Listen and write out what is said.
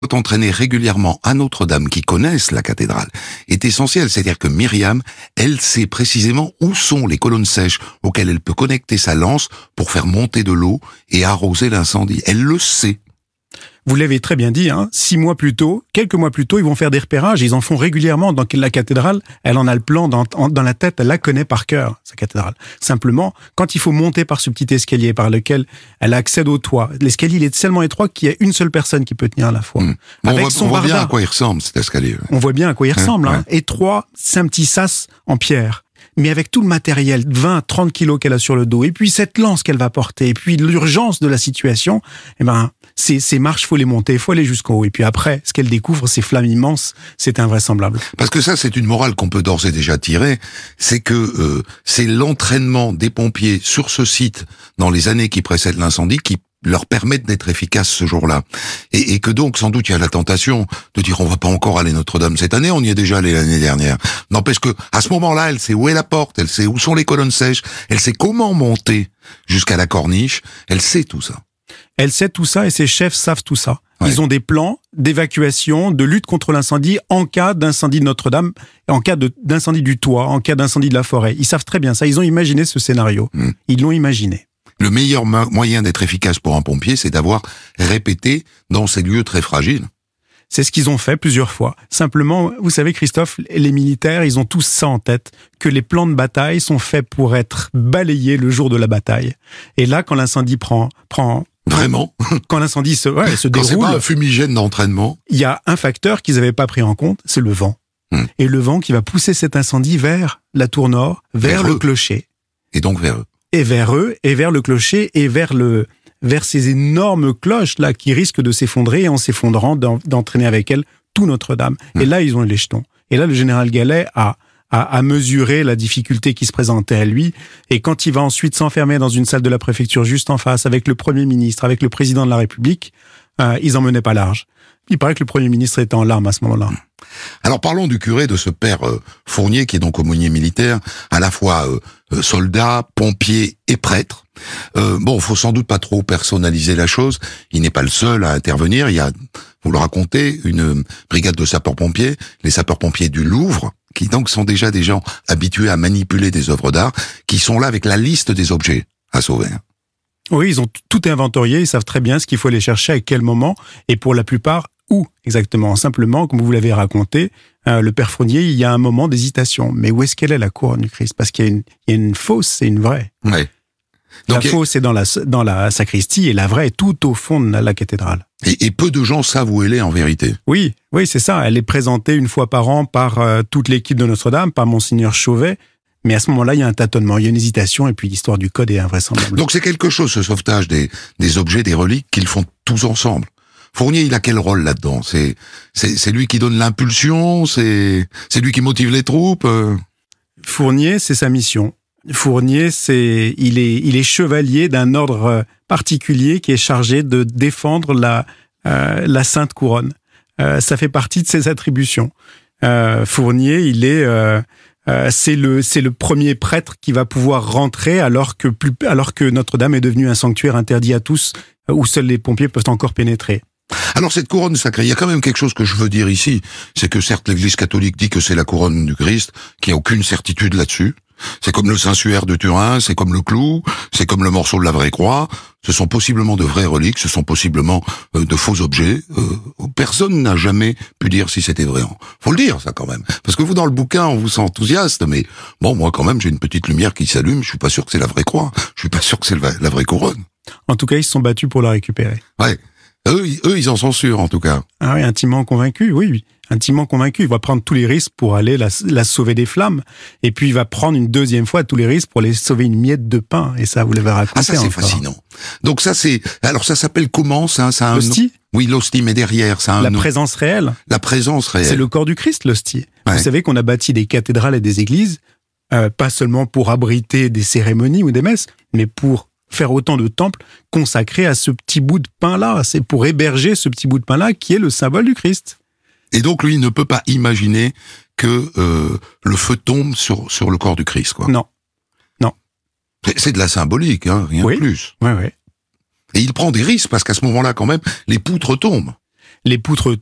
entraîner régulièrement à Notre-Dame, qui connaissent la cathédrale, est essentiel. C'est-à-dire que Myriam, elle sait précisément où sont les colonnes sèches auxquelles elle peut connecter sa lance pour faire monter de l'eau et arroser l'incendie. Elle le sait. Vous l'avez très bien dit, quelques mois plus tôt, ils vont faire des repérages, ils en font régulièrement dans la cathédrale, elle en a le plan dans la tête, elle la connaît par cœur, sa cathédrale. Simplement, quand il faut monter par ce petit escalier par lequel elle accède au toit, l'escalier il est tellement étroit qu'il y a une seule personne qui peut tenir à la fois. On voit bien à quoi il ressemble cet escalier. On voit bien à quoi il ressemble, étroit, c'est un petit sas en pierre. Mais avec tout le matériel, 20, 30 kilos qu'elle a sur le dos, et puis cette lance qu'elle va porter, et puis l'urgence de la situation, ces marches, faut les monter, faut aller jusqu'en haut. Et puis après, ce qu'elle découvre, ces flammes immenses, c'est invraisemblable. Parce que ça, c'est une morale qu'on peut d'ores et déjà tirer, c'est que c'est l'entraînement des pompiers sur ce site dans les années qui précèdent l'incendie qui leur permettent d'être efficaces ce jour-là. Et que donc, sans doute, il y a la tentation de dire on va pas encore aller Notre-Dame cette année, on y est déjà allé l'année dernière. N'empêche que, à ce moment-là, elle sait où est la porte, elle sait où sont les colonnes sèches, elle sait comment monter jusqu'à la corniche, elle sait tout ça. Elle sait tout ça et ses chefs savent tout ça. Ouais. Ils ont des plans d'évacuation, de lutte contre l'incendie en cas d'incendie de Notre-Dame, en cas d'incendie du toit, en cas d'incendie de la forêt. Ils savent très bien ça, ils ont imaginé ce scénario. Ils l'ont imaginé. Le meilleur moyen d'être efficace pour un pompier, c'est d'avoir répété dans ces lieux très fragiles. C'est ce qu'ils ont fait plusieurs fois. Simplement, vous savez, Christophe, les militaires, ils ont tous ça en tête, que les plans de bataille sont faits pour être balayés le jour de la bataille. Et là, quand l'incendie prend Vraiment? Quand l'incendie se Quand déroule, c'est pas un fumigène d'entraînement. il y a un facteur qu'ils n'avaient pas pris en compte, c'est le vent. Et le vent qui va pousser cet incendie vers la tour nord, vers le clocher. Et donc vers eux. Et vers eux, et vers le clocher, et vers ces énormes cloches là qui risquent de s'effondrer et en s'effondrant d'entraîner avec elles tout Notre-Dame. Et là, ils ont les jetons. Et là, le général Gallet a mesuré la difficulté qui se présentait à lui. Et quand il va ensuite s'enfermer dans une salle de la préfecture juste en face avec le Premier ministre, avec le Président de la République, ils en menaient pas large. Il paraît que le Premier ministre était en larmes à ce moment-là. Alors parlons du curé, de ce père Fournier, qui est donc aumônier militaire, à la fois soldat, pompier et prêtre. Faut sans doute pas trop personnaliser la chose. Il n'est pas le seul à intervenir. Il y a, vous le racontez, une brigade de sapeurs-pompiers, les sapeurs-pompiers du Louvre, qui donc sont déjà des gens habitués à manipuler des œuvres d'art, qui sont là avec la liste des objets à sauver. Oui, ils ont tout inventorié, ils savent très bien ce qu'il faut aller chercher, à quel moment, et pour la plupart, où exactement. Simplement, comme vous l'avez raconté, le père Fournier, il y a un moment d'hésitation. Mais où est-ce qu'elle est, la couronne du Christ? Parce qu'il y a une fausse et une vraie. Ouais. Donc, la fausse est dans la sacristie, et la vraie est tout au fond de la cathédrale. Et peu de gens savent où elle est en vérité. Oui, c'est ça. Elle est présentée une fois par an par toute l'équipe de Notre-Dame, par Monseigneur Chauvet. Mais à ce moment-là, il y a un tâtonnement, il y a une hésitation, et puis l'histoire du code est invraisemblable. Donc c'est quelque chose, ce sauvetage des objets, des reliques, qu'ils font tous ensemble. Fournier, il a quel rôle là-dedans? C'est lui qui donne l'impulsion? C'est lui qui motive les troupes? Fournier, c'est sa mission. Fournier, il est chevalier d'un ordre particulier qui est chargé de défendre la Sainte Couronne. Ça fait partie de ses attributions. Fournier, c'est le premier prêtre qui va pouvoir rentrer alors que Notre-Dame est devenue un sanctuaire interdit à tous, où seuls les pompiers peuvent encore pénétrer. Alors cette couronne sacrée, il y a quand même quelque chose que je veux dire ici, c'est que certes l'Église catholique dit que c'est la couronne du Christ, qu'il n'y a aucune certitude là-dessus. C'est comme le Saint-Suaire de Turin, c'est comme le clou, c'est comme le morceau de la vraie croix. Ce sont possiblement de vraies reliques, ce sont possiblement de faux objets. Personne n'a jamais pu dire si c'était vrai. Faut le dire, ça, quand même. Parce que vous, dans le bouquin, on vous sent enthousiaste, mais bon, moi, quand même, j'ai une petite lumière qui s'allume, je suis pas sûr que c'est la vraie croix. Je suis pas sûr que c'est la vraie couronne. En tout cas, ils se sont battus pour la récupérer. Ouais. Eux, ils en sont sûrs, en tout cas. Ah oui, intimement convaincus, oui. Intimement convaincu, il va prendre tous les risques pour aller la sauver des flammes, et puis il va prendre une deuxième fois tous les risques pour les sauver une miette de pain, et ça, vous l'avez raconté. Ah, ça, c'est fascinant. Donc ça, alors ça s'appelle comment, ça? L'hostie? Oui, l'hostie, mais derrière, ça a un nom. Présence réelle. La présence réelle. C'est le corps du Christ, l'hostie. Ouais. Vous savez qu'on a bâti des cathédrales et des églises, pas seulement pour abriter des cérémonies ou des messes, mais pour faire autant de temples consacrés à ce petit bout de pain-là. C'est pour héberger ce petit bout de pain-là qui est le symbole du Christ. Et donc, lui, il ne peut pas imaginer que le feu tombe sur le corps du Christ, quoi. Non. C'est de la symbolique, hein, rien de plus. Oui. Et il prend des risques, parce qu'à ce moment-là, quand même, les poutres tombent. les poutres